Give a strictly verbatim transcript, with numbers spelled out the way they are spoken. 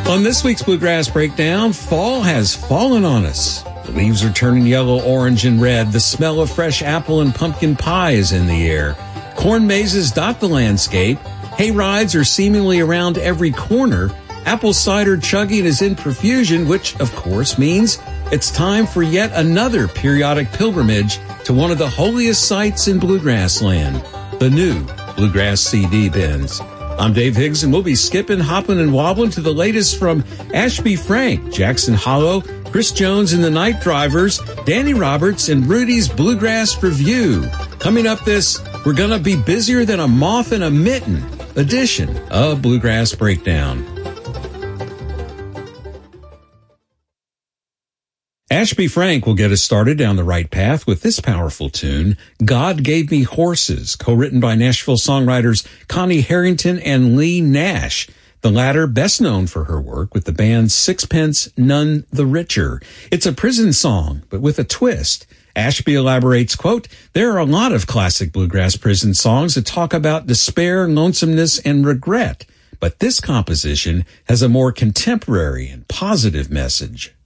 On this week's Bluegrass Breakdown, fall has fallen on us. The leaves are turning yellow, orange, and red. The smell of fresh apple and pumpkin pie is in the air. Corn mazes dot the landscape. Hay rides are seemingly around every corner. Apple cider chugging is in profusion, which, of course, means it's time for yet another periodic pilgrimage to one of the holiest sites in Bluegrass land, the new Bluegrass C D bins. I'm Dave Higgs, and we'll be skipping, hopping, and wobbling to the latest from Ashby Frank, Jackson Hollow, Chris Jones and the Night Drivers, Danny Roberts, and Rudy's Bluegrass Review. Coming up this, we're going to be busier than a moth in a mitten edition of Bluegrass Breakdown. Ashby Frank will get us started down the right path with this powerful tune, God Gave Me Horses, co-written by Nashville songwriters Connie Harrington and Lee Nash, the latter best known for her work with the band Sixpence None the Richer. It's a prison song, but with a twist. Ashby elaborates, quote, there are a lot of classic bluegrass prison songs that talk about despair, lonesomeness, and regret, but this composition has a more contemporary and positive message.